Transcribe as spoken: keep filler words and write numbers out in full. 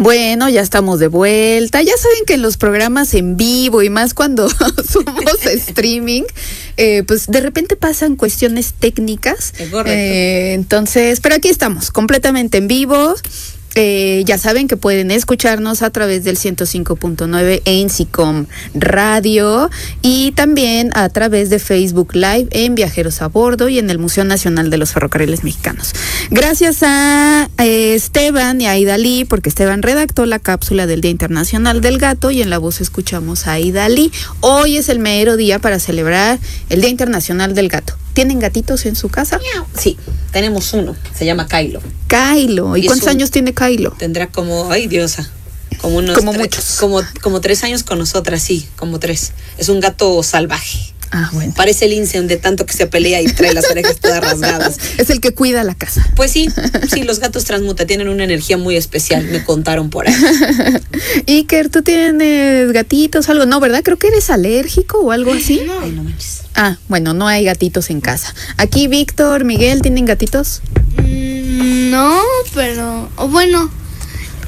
Bueno, ya estamos de vuelta. Ya saben que en los programas en vivo y más cuando somos streaming, eh, pues de repente pasan cuestiones técnicas. Es correcto. Eh, entonces, pero aquí estamos, completamente en vivo. Eh, ya saben que pueden escucharnos a través del ciento cinco punto nueve en SICOM Radio y también a través de Facebook Live en Viajeros a Bordo y en el Museo Nacional de los Ferrocarriles Mexicanos. Gracias a eh, Esteban y a Idalí, porque Esteban redactó la cápsula del Día Internacional del Gato y en la voz escuchamos a Idalí. Hoy es el mero día para celebrar el Día Internacional del Gato. ¿Tienen gatitos en su casa? Sí, tenemos uno, se llama Kylo. Kylo. ¿Y, ¿Y cuántos un, años tiene Kylo? Tendrá como, ay diosa, como unos como tres, muchos. Como, como tres años con nosotras, sí, como tres. Es un gato salvaje. Ah, bueno. Parece lince de tanto que se pelea y trae las orejas todas rasgadas. Es el que cuida la casa. Pues sí, sí, los gatos transmuta, tienen una energía muy especial, me contaron por ahí. Iker, ¿tú tienes gatitos o algo? No, ¿verdad? Creo que eres alérgico o algo así. No, ay, no manches. Ah, bueno, no hay gatitos en casa. Aquí Víctor, Miguel, ¿tienen gatitos? Mm, no, pero... Oh, bueno,